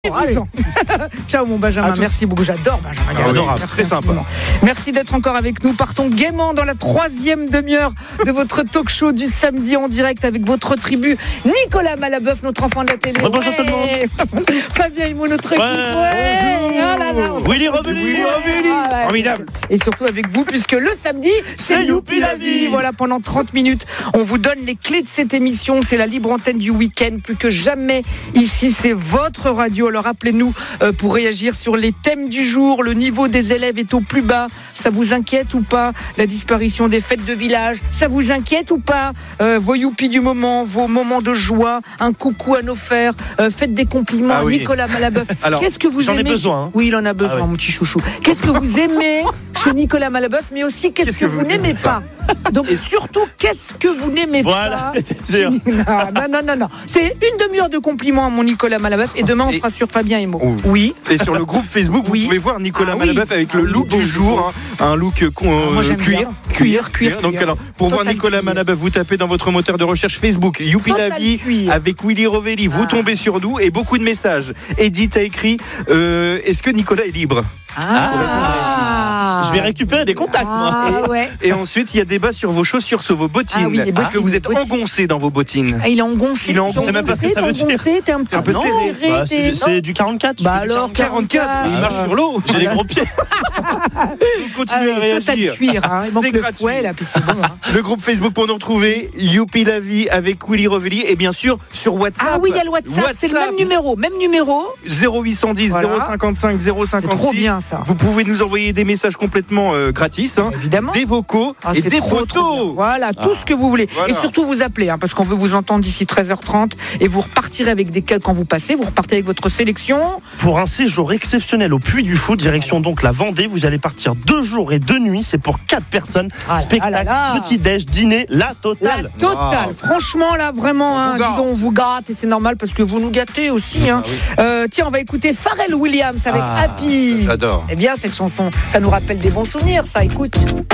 Allez. Ciao mon Benjamin, merci beaucoup, j'adore Benjamin. Adorable, très sympa. Merci d'être encore avec nous. Partons gaiement dans la troisième demi-heure de votre talk show du samedi en direct avec votre tribu Nicolas Malaboeuf, notre enfant de la télé. Bonjour tout le monde. Fabien Immo, notre équipe. Willy Revelli. Formidable. Et surtout avec vous, puisque le samedi, c'est Youpi la vie. Voilà, pendant 30 minutes, on vous donne les clés de cette émission. C'est la libre antenne du week-end. Plus que jamais, ici, c'est votre radio. Alors appelez-nous pour réagir sur les thèmes du jour. Le niveau des élèves est au plus bas. Ça vous inquiète ou pas? La disparition des fêtes de village, ça vous inquiète ou pas? Vos youpis du moment, vos moments de joie, un coucou à nos frères, faites des compliments. Ah oui. Nicolas Malaboeuf, Alors, qu'est-ce que vous j'en ai aimez? besoin, hein. Oui, il en a besoin, Ah ouais. mon petit chouchou. Qu'est-ce que vous aimez chez Nicolas Malaboeuf, mais aussi qu'est-ce que vous n'aimez pas? Donc surtout, qu'est-ce que vous n'aimez Voilà, pas? c'était sûr. Non. C'est une demi-heure de compliments à mon Nicolas Malaboeuf et demain on fera sur Fabien Immo. Oui. Et sur le groupe Facebook, vous Oui. pouvez voir Nicolas Ah oui. Malaboeuf avec le Ah oui, look beau, du jour, un look Moi, j'aime cuir. bien. Cuir. Donc alors, pour voir Total Nicolas cuir. Malaboeuf, vous tapez dans votre moteur de recherche Facebook Youpi la Total vie cuir. avec Willy Revelli. Vous tombez sur nous et beaucoup de messages. Edith a écrit est-ce que Nicolas est libre? Je vais récupérer des contacts, moi. Ouais. Et ensuite, il y a débat sur vos chaussures, sur vos bottines. Ah oui, les Parce que bottines, vous êtes les bottines. engoncé dans vos bottines. Ah, il est engoncé. Il est engoncé, c'est même pas ce que ça veut dire. T'es un petit Un peu peu serré. serré. Bah, c'est du 44. Bah alors, 44, il marche sur l'eau. J'ai les gros pieds. Vous continuez à Total réagir. cuir. Il manque C'est le gratuit. fouet là, puis c'est bon. Le groupe Facebook pour nous retrouver, Youpi la vie avec Willy Revelli et bien sûr sur WhatsApp. Ah oui, il y a le WhatsApp, c'est le même numéro. 0810 Voilà. 055 056. C'est trop bien, ça. Vous pouvez nous envoyer des messages complètement gratis, Évidemment. des vocaux Ah, et c'est des trop bien. photos. Voilà, tout ce que vous voulez. Voilà. Et surtout, vous appelez, parce qu'on veut vous entendre d'ici 13h30. Et vous repartirez avec des quand vous passez, vous repartez avec votre sélection. Pour un séjour exceptionnel au Puy du Fou, direction donc la Vendée, vous allez partir 2 jours et 2 nuits. C'est pour 4 personnes. Spectacle, petit-déj, dîner, la totale. La totale. Wow. Franchement, là, vraiment, On vous dis gâte. donc, on vous gâte. Et c'est normal parce que vous nous gâtez aussi. Tiens, on va écouter Pharrell Williams avec Happy. J'adore. Eh bien, cette chanson, ça nous rappelle des bons souvenirs, ça. Écoute.